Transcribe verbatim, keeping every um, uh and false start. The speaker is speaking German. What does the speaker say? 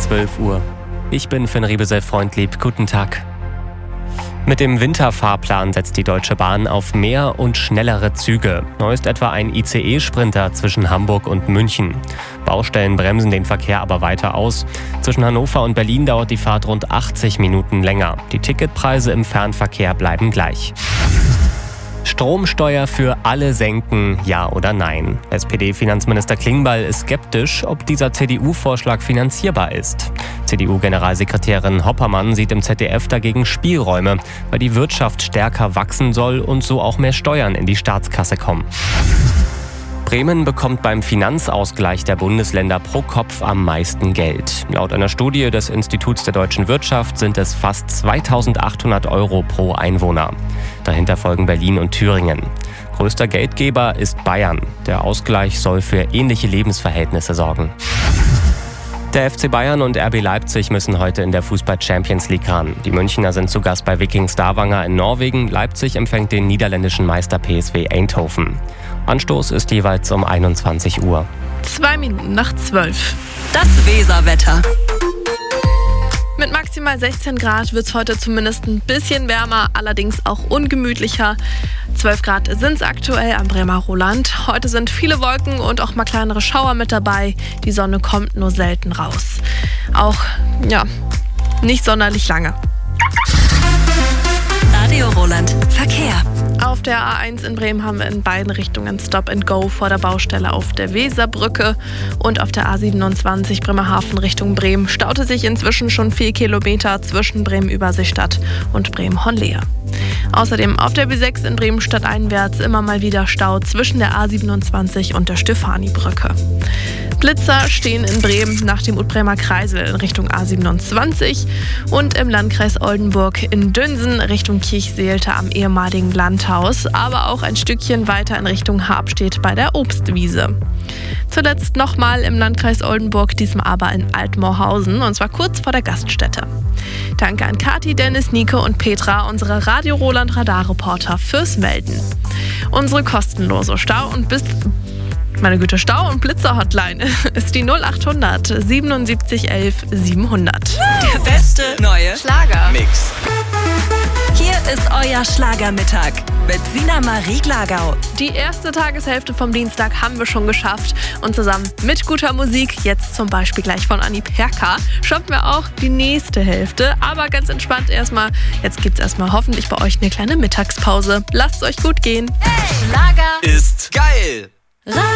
zwölf Uhr. Ich bin Finn Riebesell-Freundlieb. Guten Tag. Mit dem Winterfahrplan setzt die Deutsche Bahn auf mehr und schnellere Züge. Neu ist etwa ein I C E-Sprinter zwischen Hamburg und München. Baustellen bremsen den Verkehr aber weiter aus. Zwischen Hannover und Berlin dauert die Fahrt rund achtzig Minuten länger. Die Ticketpreise im Fernverkehr bleiben gleich. Stromsteuer für alle senken, ja oder nein? S P D-Finanzminister Klingbeil ist skeptisch, ob dieser C D U-Vorschlag finanzierbar ist. C D U-Generalsekretärin Hoppermann sieht im Z D F dagegen Spielräume, weil die Wirtschaft stärker wachsen soll und so auch mehr Steuern in die Staatskasse kommen. Bremen bekommt beim Finanzausgleich der Bundesländer pro Kopf am meisten Geld. Laut einer Studie des Instituts der deutschen Wirtschaft sind es fast zweitausendachthundert Euro pro Einwohner. Dahinter folgen Berlin und Thüringen. Größter Geldgeber ist Bayern. Der Ausgleich soll für ähnliche Lebensverhältnisse sorgen. Der F C Bayern und R B Leipzig müssen heute in der Fußball-Champions League ran. Die Münchner sind zu Gast bei Viking Stavanger in Norwegen. Leipzig empfängt den niederländischen Meister P S V Eindhoven. Anstoß ist jeweils um einundzwanzig Uhr. Zwei Minuten nach zwölf. Das Weserwetter. Mit maximal sechzehn Grad wird es heute zumindest ein bisschen wärmer, allerdings auch ungemütlicher. zwölf Grad sind es aktuell am Bremer Roland. Heute sind viele Wolken und auch mal kleinere Schauer mit dabei. Die Sonne kommt nur selten raus. Auch, ja, nicht sonderlich lange. Radio Roland Verkehr. Auf der A eins in Bremen haben wir in beiden Richtungen Stop and Go vor der Baustelle auf der Weserbrücke. Und auf der A siebenundzwanzig Bremerhaven Richtung Bremen staute sich inzwischen schon vier Kilometer zwischen Bremen-Überseestadt und Bremen-Hohenlehe. Außerdem auf der B sechs in Bremen stadteinwärts immer mal wieder Stau zwischen der A siebenundzwanzig und der Stefani-Brücke. Blitzer stehen in Bremen nach dem Utbremer Kreisel in Richtung A siebenundzwanzig und im Landkreis Oldenburg in Dünsen Richtung Kirchseelte am ehemaligen Landhaus, aber auch ein Stückchen weiter in Richtung Habstedt bei der Obstwiese. Zuletzt nochmal im Landkreis Oldenburg, diesmal aber in Altmoorhausen, und zwar kurz vor der Gaststätte. Danke an Kathi, Dennis, Nico und Petra, unsere Radio Roland Radarreporter, fürs Melden. Unsere kostenlose Stau- und bis Meine Güte, Stau- und Blitzer-Hotline ist die null achthundert siebenundsiebzig elf siebenhundert. Der beste neue Schlagermix. Hier ist euer Schlagermittag mit Sina Marie Glagau. Die erste Tageshälfte vom Dienstag haben wir schon geschafft. Und zusammen mit guter Musik, jetzt zum Beispiel gleich von Anni Perka, schaffen wir auch die nächste Hälfte. Aber ganz entspannt erstmal. Jetzt gibt's erstmal hoffentlich bei euch eine kleine Mittagspause. Lasst es euch gut gehen. Hey, Schlager ist geil.